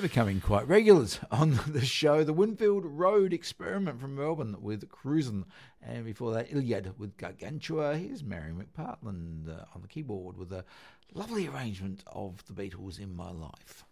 They're becoming quite regulars on the show. The Winfield Road Experiment from Melbourne with Cruisin'. And before that, Iliad with Gargantua. Here's Mary McPartland on the keyboard with a lovely arrangement of the Beatles in My Life.